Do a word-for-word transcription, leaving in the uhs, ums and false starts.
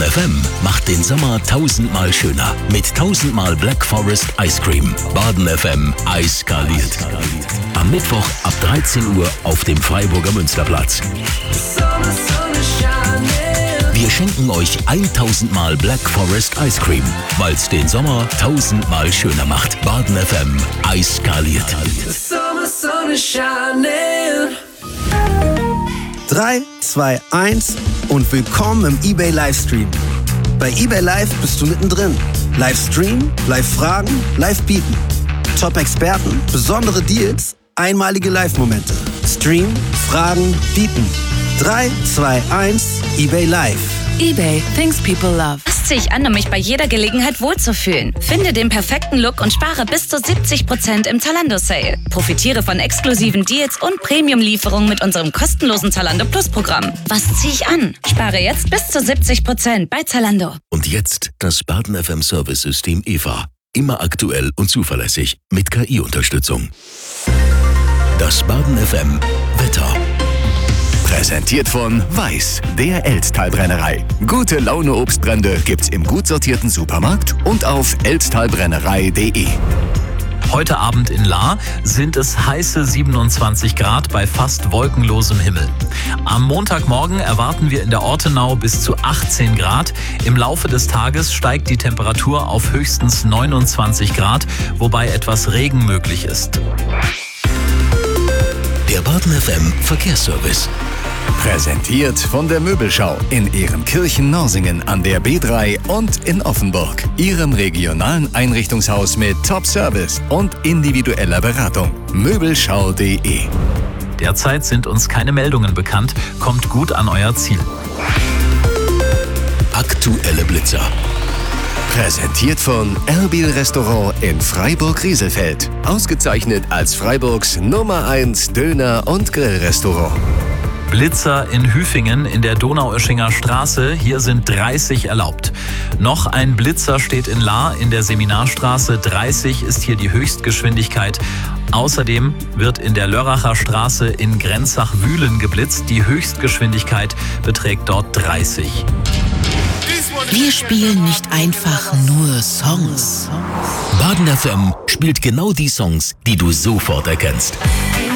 F M macht den Sommer tausendmal schöner mit tausendmal Black Forest Ice Cream. Baden F M eiskaliert. Am Mittwoch ab dreizehn Uhr auf dem Freiburger Münsterplatz. Wir schenken euch tausendmal Black Forest Ice Cream, weil es den Sommer tausendmal schöner macht. Baden F M eiskaliert. drei, zwei, eins und willkommen im eBay Livestream. Bei eBay Live bist du mittendrin. Livestream, Live-Fragen, Live-Bieten. Top-Experten, besondere Deals, einmalige Live-Momente. Stream, Fragen, Bieten. drei, zwei, eins, eBay Live. eBay, things people love. Passt sich an, um mich bei jeder Gelegenheit wohlzufühlen. Finde den perfekten Look und spare bis zu siebzig Prozent im Zalando-Sale. Profitiere von exklusiven Deals und Premium-Lieferungen mit unserem kostenlosen Zalando Plus-Programm. Was ziehe ich an? Spare jetzt bis zu siebzig Prozent bei Zalando. Und jetzt das Baden F M Service-System E V A. Immer aktuell und zuverlässig mit K I-Unterstützung. Das Baden F M Wetter. Präsentiert von Weiß, der Elsttalbrennerei. Gute Laune Obstbrände gibt's im gut sortierten Supermarkt und auf elsttalbrennerei punkt de. Heute Abend in Lahr sind es heiße siebenundzwanzig Grad bei fast wolkenlosem Himmel. Am Montagmorgen erwarten wir in der Ortenau bis zu achtzehn Grad. Im Laufe des Tages steigt die Temperatur auf höchstens neunundzwanzig Grad, wobei etwas Regen möglich ist. Der Baden F M Verkehrsservice. Präsentiert von der Möbelschau in Ehrenkirchen-Norsingen an der B drei und in Offenburg. Ihrem regionalen Einrichtungshaus mit Top-Service und individueller Beratung. Möbelschau punkt de. Derzeit sind uns keine Meldungen bekannt. Kommt gut an euer Ziel. Aktuelle Blitzer. Präsentiert von Erbil Restaurant in Freiburg-Rieselfeld. Ausgezeichnet als Freiburgs Nummer eins Döner- und Grillrestaurant. Blitzer in Hüfingen in der Donaueschinger Straße. Hier sind dreißig erlaubt. Noch ein Blitzer steht in Lahr in der Seminarstraße. dreißig ist hier die Höchstgeschwindigkeit. Außerdem wird in der Lörracher Straße in Grenzach-Wühlen geblitzt. Die Höchstgeschwindigkeit beträgt dort dreißig. Wir spielen nicht einfach nur Songs. Baden F M spielt genau die Songs, die du sofort erkennst.